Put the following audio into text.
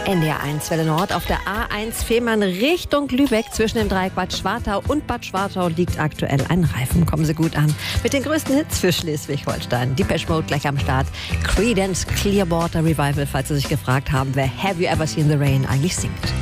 NDR1 Welle Nord auf der A1 Fehmarn Richtung Lübeck. Zwischen dem Dreieck Bad Schwartau und Bad Schwartau liegt aktuell ein Reifen. Kommen Sie gut an. Mit den größten Hits für Schleswig-Holstein. Depeche Mode gleich am Start. Creedence Clearwater Revival, falls Sie sich gefragt haben, wer Have You Ever Seen the Rain eigentlich singt.